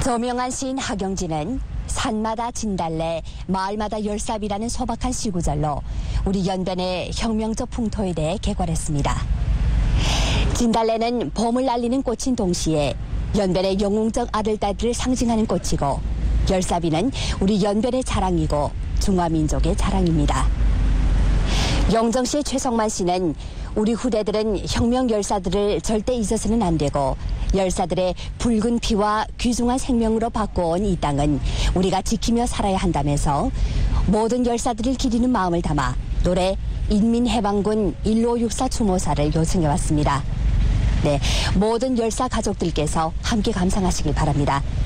저명한 시인 하경진은 산마다 진달래, 마을마다 열삽이라는 소박한 시구절로 우리 연변의 혁명적 풍토에 대해 개괄했습니다. 진달래는 봄을 알리는 꽃인 동시에 연변의 영웅적 아들딸들을 상징하는 꽃이고, 열삽이는 우리 연변의 자랑이고 중화민족의 자랑입니다. 영정시의 최성만 씨는 우리 후대들은 혁명 열사들을 절대 잊어서는 안 되고, 열사들의 붉은 피와 귀중한 생명으로 바꿔온 이 땅은 우리가 지키며 살아야 한다면서 모든 열사들을 기리는 마음을 담아 노래 인민해방군 1564 추모사를 요청해왔습니다. 네, 모든 열사 가족들께서 함께 감상하시길 바랍니다.